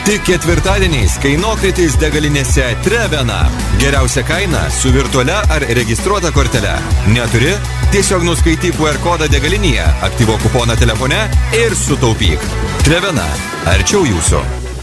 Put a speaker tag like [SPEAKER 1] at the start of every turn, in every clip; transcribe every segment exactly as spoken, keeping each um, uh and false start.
[SPEAKER 1] Tik ketvirtadieniais kainokritis degalinėse Trevena. Geriausia kaina su virtualia ar registruota kortele. Neturi? Tiesiog nuskaityk Q R kodą degalinėje, aktyvuok kuponą telefone ir sutaupyk. Trevena. Arčiau jūsų.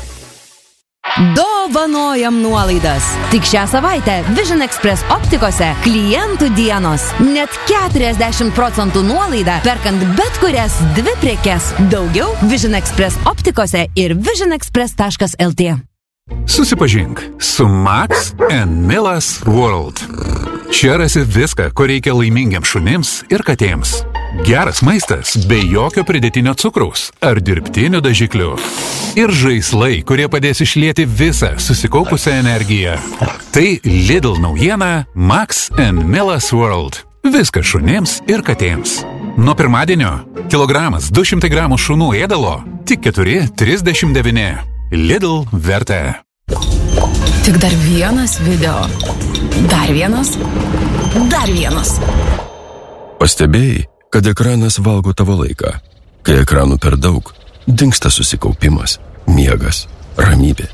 [SPEAKER 2] Dovanojam nuolaidas. Tik šią savaitę Vision Express optikose klientų dienos. Net keturiasdešimt procentų nuolaida, perkant bet kurias dvi prekes. Daugiau Vision Express optikose ir vision express taškas el tė.
[SPEAKER 3] Susipažink su Max and Millas World. Čia rasi viską, ko reikia laimingiams šunims ir katėms. Geras maistas be jokio pridėtinio cukraus ar dirbtinių dažiklių. Ir žaislai, kurie padės išlieti visą susikaupusią energiją. Tai Lidl naujiena Max and Millas World. Viskas šunims ir katėms. Nuo pirmadienio kilogramas du šimtai gramų šunų ėdalo tik keturi trisdešimt devyni. Lidl vertė.
[SPEAKER 4] Tik dar vienas video. Dar vienas. Dar vienas.
[SPEAKER 5] Pastebėjai, kad ekranas valgo tavo laiką. Kai ekranų per daug, dingsta susikaupimas, miegas, ramybė.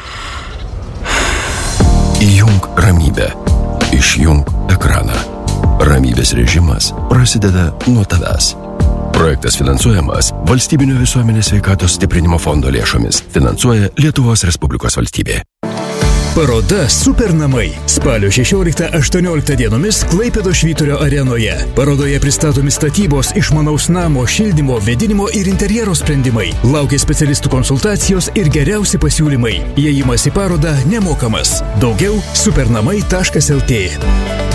[SPEAKER 5] Įjunk ramybę. Išjunk ekraną. Ramybės režimas prasideda nuo tavęs. Projektas finansuojamas Valstybinio visuomenės sveikatos stiprinimo fondo lėšomis. Finansuoja Lietuvos Respublikos valstybė.
[SPEAKER 6] Paroda Supernamai. Spalio šešioliktą aštuonioliktą dienomis Klaipėdos Švyturio arenoje. Parodoje pristatomi statybos, išmanaus namo, šildymo, vėdinimo ir interjero sprendimai. Laukia specialistų konsultacijos ir geriausi pasiūlymai. Įėjimas į parodą nemokamas. Daugiau supernamai taškas el tė.